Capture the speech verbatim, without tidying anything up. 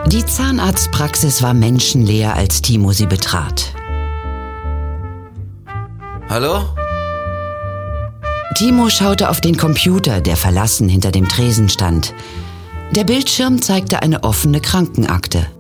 Die Zahnarztpraxis war menschenleer, als Timo sie betrat. Hallo? Timo schaute auf den Computer, der verlassen hinter dem Tresen stand. Der Bildschirm zeigte eine offene Krankenakte.